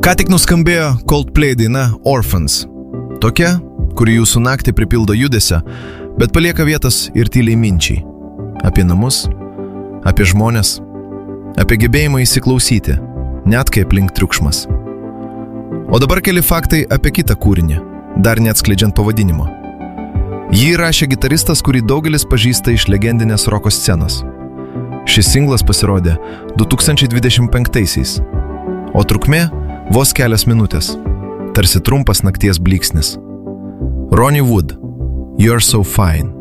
Ką tik nuskambėjo Coldplay daina Orphans. Tokia, kuri jūsų naktį pripildo judesio, bet palieka vietos ir tyliai minčiai. Apie namus, apie žmonės, apie gebėjimą įsiklausyti, net kai aplink triukšmas. O dabar keli faktai apie kitą kūrinį, dar neatskleidžiant pavadinimo. Jį rašė gitaristas, kurį daugelis pažįsta iš legendinės roko scenos. Šis singlas pasirodė 2025-aisiais, o trukmė vos kelias minutės, tarsi trumpas nakties blyksnis. Ronnie Wood, You're So Fine.